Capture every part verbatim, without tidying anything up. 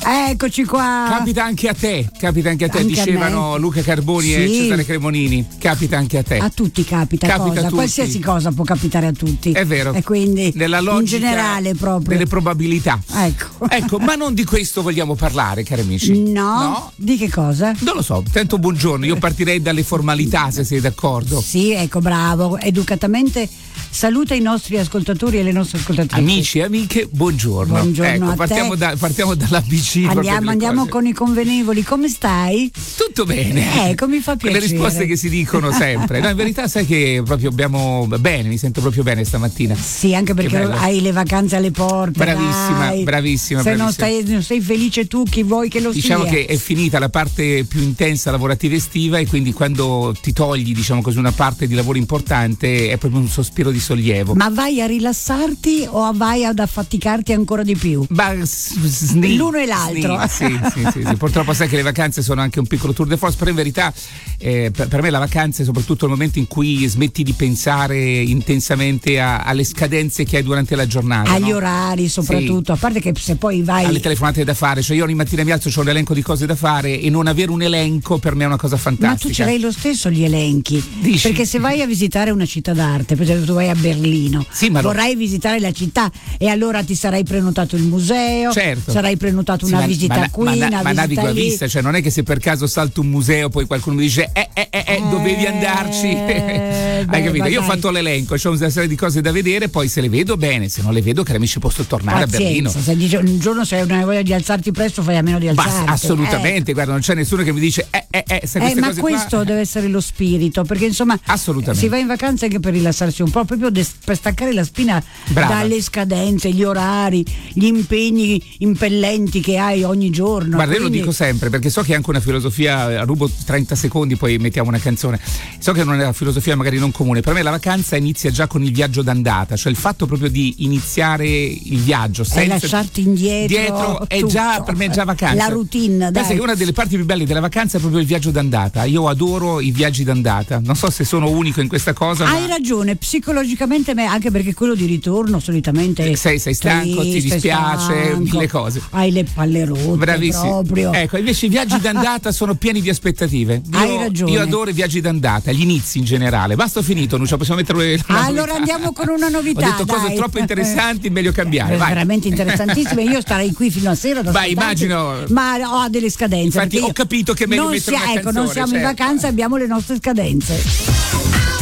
Eccoci qua. Capita anche a te, capita anche a te, Anche dicevano a Luca Carboni sì. e Cesare Cremonini. Capita anche a te. A tutti capita, Capita cosa, a tutti. qualsiasi cosa può capitare a tutti. È vero. E quindi nella logica in generale proprio delle probabilità. Ecco. Ecco, ma non di questo vogliamo parlare, cari amici. No. No? Di che cosa? Non lo so, tanto buongiorno, io partirei dalle formalità se sei d'accordo. Sì, ecco, bravo. Educatamente saluta i nostri ascoltatori e le nostre ascoltatrici. Amici e amiche, buongiorno. Buongiorno ecco, a partiamo, te. da, partiamo dall'A B C. Andiamo, andiamo con i convenevoli. Come stai? Tutto bene. Ecco, mi fa piacere. Le risposte che si dicono sempre. No, in verità sai che proprio abbiamo bene, mi sento proprio bene stamattina. Sì, anche perché hai le vacanze alle porte. Bravissima, dai. bravissima. Se bravissima. non, stai, non sei felice tu, chi vuoi che lo diciamo sia? Diciamo che è finita la parte più intensa lavorativa estiva e quindi quando ti togli, diciamo così, una parte di lavoro importante è proprio un sospiro di sollievo. Ma vai a rilassarti o vai ad affaticarti ancora di più? Ma, s- sni, l'uno e l'altro. Sni, sì, sì, sì, sì. Purtroppo sai che le vacanze sono anche un piccolo tour de force, però in verità eh, per, per me la vacanza è soprattutto il momento in cui smetti di pensare intensamente a, alle scadenze che hai durante la giornata. Agli no? orari soprattutto, sì. A parte che se poi vai... alle telefonate da fare, cioè io ogni mattina mi alzo, c'ho un elenco di cose da fare e non avere un elenco per me è una cosa fantastica. Ma tu ce l'hai lo stesso gli elenchi. Dici? Perché se vai a visitare una città d'arte, per esempio tu vai a Berlino, sì, ma vorrai no. visitare la città e allora ti sarai prenotato il museo, certo. sarai prenotato sì, una ma, visita ma, qui, ma, una ma, ma visita navigo a lì. vista, cioè non è che se per caso salto un museo poi qualcuno mi dice eh eh eh, eh dovevi andarci. Eh, Hai beh, capito? Io ho dai. fatto l'elenco, c'ho una serie di cose da vedere, poi se le vedo bene, se non le vedo, cari amici, posso tornare Pazienza, a Berlino. se dice, un giorno se hai una voglia di alzarti presto fai a meno di alzarti. Ma assolutamente, eh. guarda, non c'è nessuno che mi dice eh eh eh, se eh ma cose questo qua... deve essere lo spirito, perché insomma assolutamente. si va in vacanza anche per rilassarsi un po', proprio des- per staccare la spina Brava. dalle scadenze, gli orari, gli impegni impellenti che hai ogni giorno. Guarda, io lo Quindi... dico sempre perché so che è anche una filosofia, rubo trenta secondi poi mettiamo una canzone, so che non è una filosofia magari non comune, per me la vacanza inizia già con il viaggio d'andata, cioè il fatto proprio di iniziare il viaggio senza... e lasciarti indietro dietro è tutto. già, per me è già vacanza, la routine, dai. Pensa che una delle parti più belle della vacanza è proprio il viaggio d'andata, io adoro i viaggi d'andata, non so se sono unico in questa cosa, hai ma... ragione, psicologicamente me, anche perché quello di ritorno solitamente sei, sei stanco, triste, ti dispiace, stanco, mille cose, hai le palle rotte. Bravissimo. Proprio. Ecco, invece i viaggi d'andata sono pieni di aspettative. Io, Hai ragione. Io adoro i viaggi d'andata, gli inizi in generale. Basta, ho finito, non ce la possiamo mettere una allora novità. Andiamo con una novità. Ho detto dai. cose troppo interessanti, meglio cambiare. Vai. Veramente interessantissime. Io starei qui fino a sera. Vai, immagino. Ma ho delle scadenze. Infatti, ho capito che è meglio non mettere sia, una ecco, canzone. non siamo certo. in vacanza, abbiamo le nostre scadenze.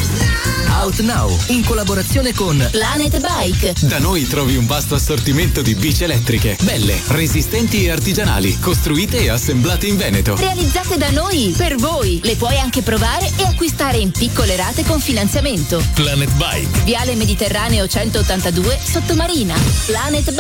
Out Now, in collaborazione con Planet Bike. Da noi trovi un vasto assortimento di bici elettriche, belle, resistenti e artigianali, costruite e assemblate in Veneto. Realizzate da noi, per voi. Le puoi anche provare e acquistare in piccole rate con finanziamento. Planet Bike. Viale Mediterraneo centottantadue, Sottomarina. Planet